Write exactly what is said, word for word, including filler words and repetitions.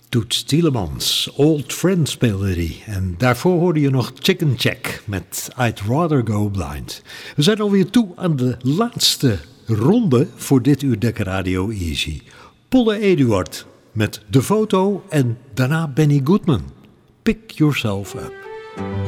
Toots Thielemans, Old Friend speelde die. En daarvoor hoorde je nog Chicken Check met I'd Rather Go Blind. We zijn alweer toe aan de laatste ronde voor dit uur Dekker Radio Easy. Polle Eduard met De Foto en daarna Benny Goodman. Pick Yourself Up.